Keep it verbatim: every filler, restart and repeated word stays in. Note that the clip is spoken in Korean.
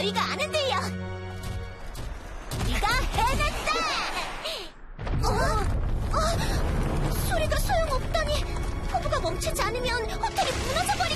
저희가 아는데요. 우리가 해냈다! 어? 어? 소리가 소용없다니. 허브가 멈추지 않으면 호텔이 무너져버려.